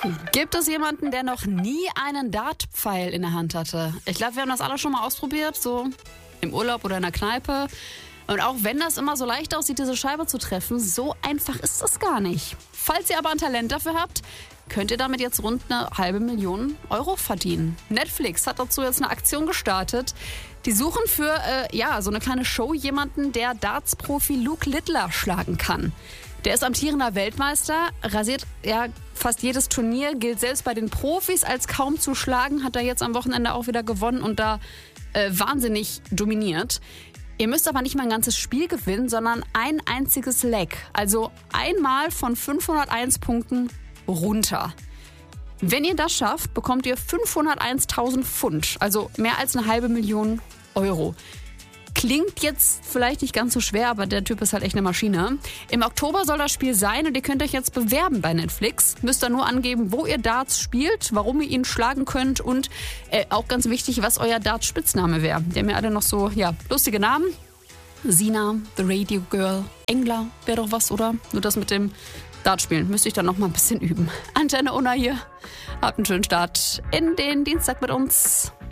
Gibt es jemanden, der noch nie einen Dartpfeil in der Hand hatte? Ich glaube, wir haben das alle schon mal ausprobiert, so im Urlaub oder in der Kneipe. Und auch wenn das immer so leicht aussieht, diese Scheibe zu treffen, so einfach ist das gar nicht. Falls ihr aber ein Talent dafür habt, könnt ihr damit jetzt rund 500.000 Euro verdienen. Netflix hat dazu jetzt eine Aktion gestartet. Die suchen für so eine kleine Show jemanden, der Darts-Profi Luke Littler schlagen kann. Der ist amtierender Weltmeister, rasiert fast jedes Turnier, gilt selbst bei den Profis als kaum zu schlagen, hat er jetzt am Wochenende auch wieder gewonnen und da wahnsinnig dominiert. Ihr müsst aber nicht mal ein ganzes Spiel gewinnen, sondern ein einziges Leg. Also einmal von 501 Punkten runter. Wenn ihr das schafft, bekommt ihr 501.000 Pfund, also mehr als 500.000 Euro. Klingt jetzt vielleicht nicht ganz so schwer, aber der Typ ist halt echt eine Maschine. Im Oktober soll das Spiel sein und ihr könnt euch jetzt bewerben bei Netflix. Müsst ihr nur angeben, wo ihr Darts spielt, warum ihr ihn schlagen könnt und auch ganz wichtig, was euer Darts-Spitzname wäre. Die haben ja alle noch so lustige Namen. Sina, The Radio Girl, Engler wäre doch was, oder? Nur das mit dem Dartspielen müsste ich dann noch mal ein bisschen üben. Antenne Unna hier. Habt einen schönen Start in den Dienstag mit uns.